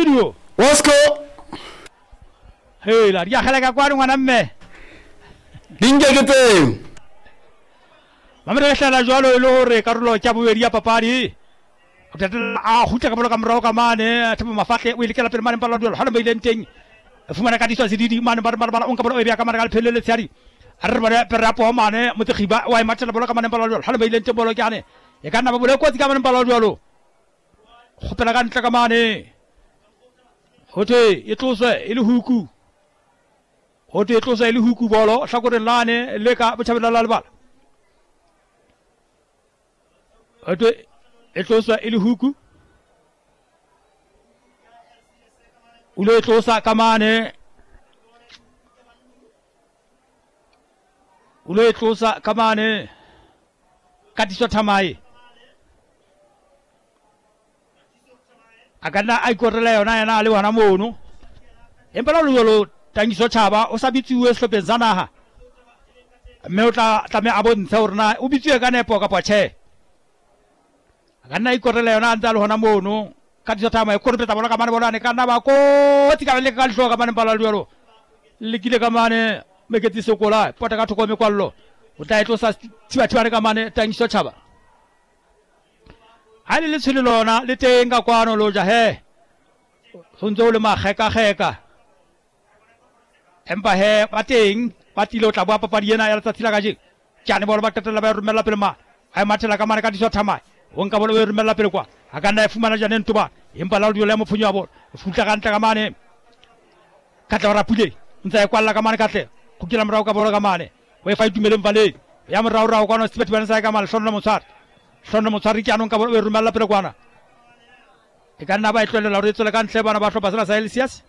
studio. Wasko. Hey, la dia khala ka kwa ngwana mme. Dinge kete. Mamre sala jwalo lo re karolo tsa bobedi ya papadi. A hutla ka bolo ka morao ka mane tsa mafatle o ile kala pele mane pala dolo hala ba ile nteng. Fumana ka diso sedidi mane ba on ka bolo e bia ka mane ka phelele tsari. Arre ba pera po mane mutkhiba wa matla bolo ka mane pala dolo hala ba ile nteng bolo kyane. E kana ba bolo ko ka mane pala dolo. Khopela ka ntla ka mane. Hote e tlosa ile huku. Hote e tlosa ile huku bolo hlakore lane le ka bothabela la lebala. Hote e tlosa ile huku. Ule tlosa ka mane. Ule tlosa ka mane. Katiso thamai. Akana ai korele yona yana le wana mono empela lo tangiso tshaba o sa bitsuwe slopeng zanaha mme o tla me abontsha hore o bitswe ka nepo ka pache akana ai korele yona ntsa le hona mono ka diso thama e korpeta bona ka mane bolane kana ba ko tika le ka hloka mane pala lo le kile ka mane meketi sokola pota ka thoko me kwallo o tla etlosa thiba ka mane tangiso tshaba hali le tshile lona le tenga kwano lo ja he sonzo le ma kheka empa he pateng patilo tla bua papadi ena ya tsatsila ka je tjane bolo ba tetela ba rumela pele ma ai mathela ka mane ka diso thama o nka bolo e rumela pele kwa akana e fumana jane ntuba empa la le mo phunya bolo futla ka ntla ka mane ka tla rapule ntsa e kwalla ka mane ka tle go kila morao ka bolo ka mane we fa itumele mvale ya morao kwa no sipet bana sa ka male sonna mo tsari ke anong ka bolo e rumela pele kwana e ka nna ba etlolela re tsola ka ntle bana ba hlopa sela sa Elsias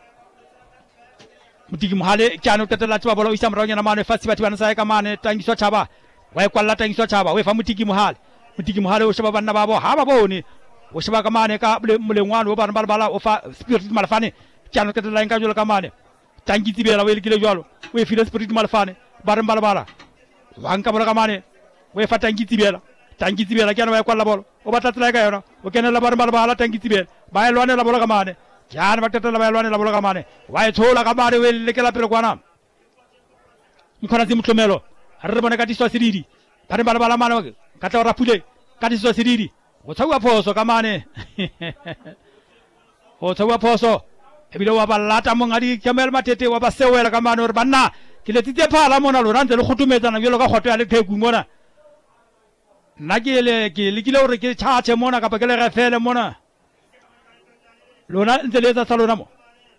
mutiki mohale ke anong tetela tsa bolo isa morao nyana mane fa sipet bana sa ka mane tangiso tshaba wa e kwalla tangiso tshaba we fa mutiki mohale o sheba bana ba bo ha ba bone o sheba ka mane ka molengwana o bana ba bala o fa spirit malfane ke anong tetela nka jola ka mane tangi tibela we le jwalo we file spirit malfane ba bala wa nka bolo ka mane we fa tangi tibela kana ba kwalla bolo o batla tsela ka yona o kenela ba bala tangi tibela ba elwane la bolo ka mane kana ba tetela ba elwane la bolo ka mane wa e thola ka mane we le kela pele kwana mkhona tsi mtlomelo re bona ka diso sedidi ba bala mane ka tla rapule ka diso sedidi o tshwa phoso ka mane o tshwa phoso e bile wa balata mongadi kemel matete wa ba sewela ka mane re banna ke le titse phala mona lo rantse le khotumetsana jelo ka khoto ya le theku mona nna ke le kile hore ke tjhathe mona kapa ke le refele mona lona ntse le etsa sa lona mo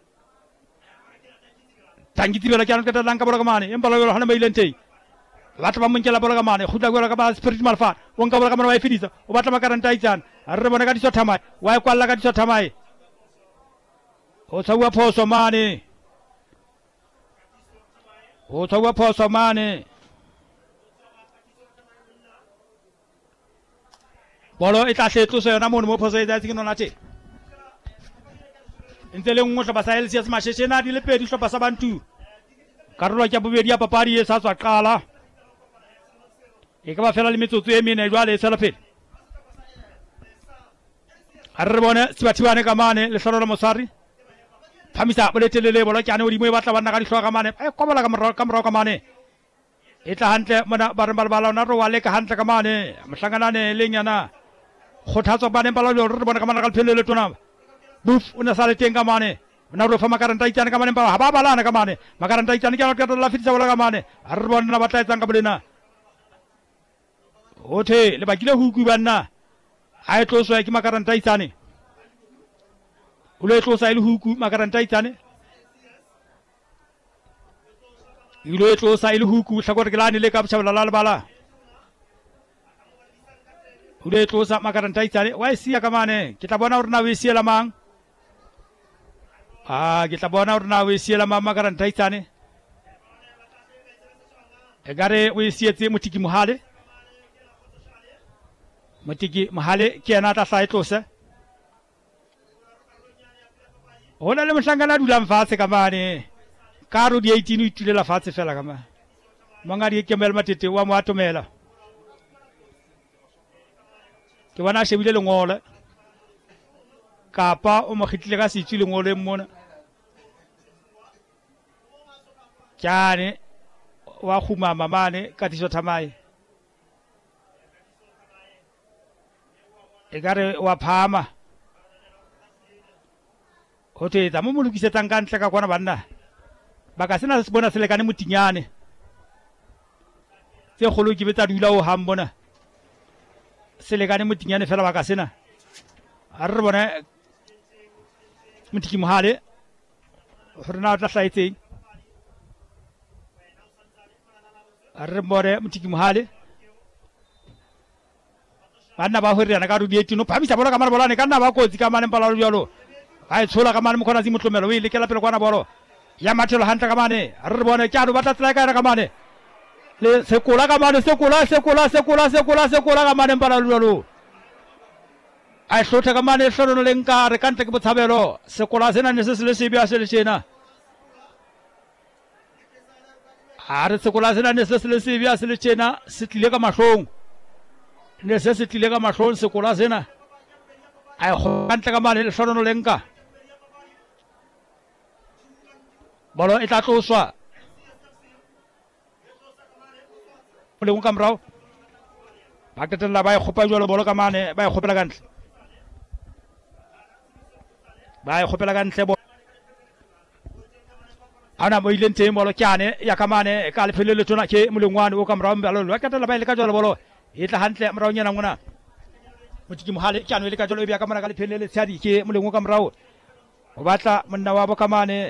tangi tibela ke ka tlang ka bolo ka mane empa lo hana ba ile ntei batla ba monkela bolo ka mane khutla gola ka ba spirit malfa o nka bolo ka mane wa ifidisa o batla makaranta itsana re bona ka diso thamai wa e kwalla ka diso thamai o tsawa phoso mane bolo e tla tletlosa yona mono mo phoso e tsa tsingino na tse ntse le ngwe hlopa sa Elsias masheshena di le pedi hlopa sa bantu karolo ya bobedi ya papadi e sa tswa qala e ka ba fela le metsotso e mene jwale e sela pele re bone sibathibane ka mane le hlolo la mosari phamisa boletelele bolo kyane o di mo e batla bana ka di hloka mane e kobola ka morao ka mane e tla hantle mona ba re bala ona ro wale ka hantle ka mane mhlanganane le nyana khothatso bane bala re bona ka mane ka phelele tona buf una sale tenga mane na ro fa makaranta itana ka mane ba ha ba balana ka mane makaranta itana ka ka la fitsa wala ka mane re bona na batla etsang ka bolena othe le bakile huku banna a e tloswa ke makaranta itane o le tlosa ile huku makaranta itane ile tlosa ile huku hlakore ke lane le ka btshabela la bala o le tlosa makaranta itane wa e sia ka mane ke tla bona hore na o e siela mang ke tla bona hore na o e siela mang makaranta itane e gare o e sietse motiki mohale ke ena tla sa e tlosa hona le mohlangana dulang fatshe ka mane karo di 18 o itulela fatshe fela ka mane mongadi ke mel matete wa mo atomela ke bona shebile le ngole kapa o mo khitlile ka setsi le ngoleng mona Kyane wa khumama mane Katiso Thamai ekare wa phama hote tsa mo molukisetsang ka ntle ka kwana banna ba ka sena se bona se lekane motinyane tse kholo ke betsa dula o hambona se lekane motinyane fela ba ka sena a re bona motiki mohale hore na tla hlaetseng a re bone motiki mohale banna ba hore yana ka rudieti no phamisa bola ka mara bolane ka nna ba kotsi ka mane mpala jalo ba e tshola ka mane mkhona zi motlomelo o ile ke la pele kwana bolo ya mathelo hantla ka mane re bone tjano ba tla tsela ka ka mane le sekola ka mane sekola ka mane mpala jalo a hlotha ka mane hlono le nka re kantle ke botshabelo sekola sena ne se se le sebia se le tjena a re sekola sena ne se se le sebia se le tjena se tlile ka mahlong ne se se tlile ka mahlong sekola sena a go kantle ka mane le hlono le nka bolo e tla tloswa le nka mrao ba ketella ba e khopa jwalo bolo ka mane ba e khopela ka ntle ba e khopela ka ntle bo ana mo ile nteng bolo Kyane ya ka mane ka le phelele tsona ke molengwane o ka mrao mbalo wa ketella ba ile ka jwalo bolo e tla hantle mrao nyana ngona motiki mohale Kyane ile ka jwalo e bya ka mane ka le phelele tshadi ke molengo ka mrao o batla monna wa bo ka mane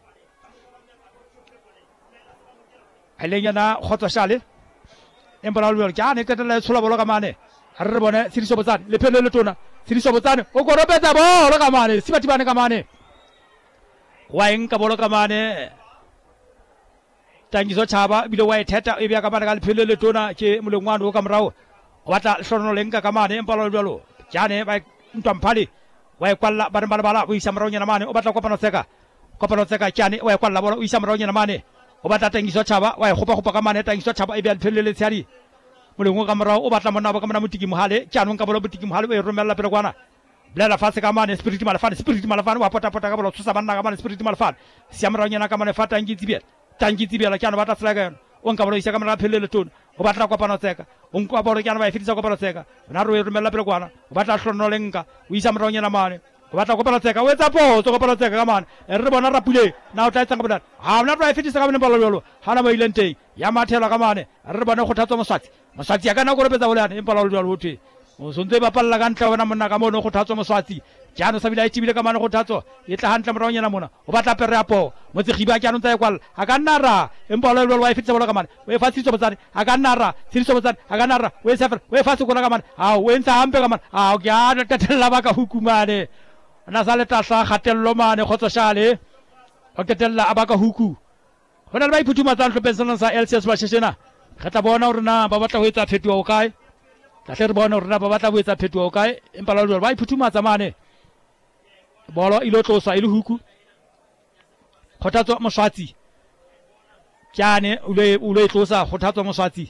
Alengana khotsa shale embala lo Kyane ketella tshola bolo ka mane ha re bone Siriso Botsane le phelele tsona Siriso Botsane o go robetsa bolo ka mane sibati bane ka mane wa enka bolo ka mane Tangiso Chaba bile wa etheta e bya ka mane ka le phelele tsona ke molengwane o ka mrao o batla hlono lenka ka mane embala lo Kyane ba ntwamphali wa ekwalla ba bala o isa mrao nyana mane o batla kopano tseka Kyane wa ekwalla bolo o isa mrao nyana mane o batla Tangiso Chaba wa e khopa ka mane Tangiso Chaba e bya le phelele tshari molengo ka mrao o batla monna ba ka mona motiki mohale Kyane ka bolo motiki mohale o e romella pele kwana blela fase ka mane spirit malafane wa pota ka bolo tsusa banna ka mane spirit malafane siamra nyana ka mane fata tangi tsibela Kyane batla tsela o nka bolo isa ka mona phelele tone o batla kopano tseka o nka bolo Kyane ba e fitisa kopano tseka na ro e romella pele kwana o batla hlono lenka o isa mra nyana mane o batla kopano tseka o etsa potso kopano tseka ka mane re bona rapule na o tla etsa ka bona ha ona tla e fitisa ka mone bolo jolo hana ba ilenteng ya mathela ka mane re bona go thatswa moswatsi ya kana go repetsa bolane empa la jolo hothi o sontse ba palla ka ntla bona monna ka mono go thatswa moswatsi jano sa bila e tibile ka mane go thatswa e tla hantle mra nyana mona o batla pere ya po mo tsigiba Kyane ntse kwala ha ka nara empa la jolo wa e fitisa bola ka mane o e fatsi Botsane ha ka nara Siriso Botsane ha ka nara o e sefer o e fatsi kona ka mane ha o entsa hampe ka mane ha o kya tetella ba ka hukumane na sale tla khatello mane khotso shale o tetella abaka huku hona le ba iphutuma tsa ntlo pensana sa LCS ba sheshena re tla bona hore na ba batla ho etsa phetwa o kae tla hle re bona hore na ba batla ho etsa phetwa o kae empa la jolo ba iphutuma tsa mane bolo ilo tlosa ile huku khothatswa moswatsi Kyane o le tlosa khothatswa moswatsi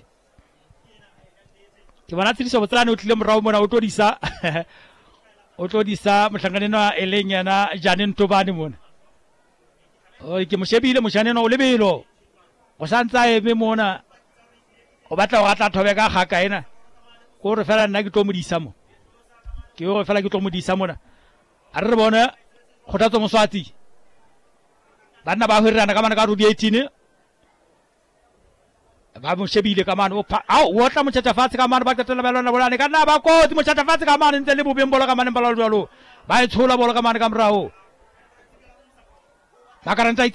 ke bona Siriso Botsane o tlile morao mona o tlodisa mohlangane eleng yana Janine Tobane mona o ke moshebile moshaneno o lebelo go santsa eme mona o batla go atla thobe ka khaka ena go re fela nna ke tlo modisa mo ke go fela ke tlo modisa mona a re bona go tatso moswatsi banna ba hwirana ka mana ka rudi 18 ba mo shebile ka mane o tla mo tshatafatse ka mane ba tetela belwana bolane ka nna ba kotsi mo tshatafatse ka mane ntse le bobeng bola ka mane ba e tshola bola ka mane ka mrao ba karanta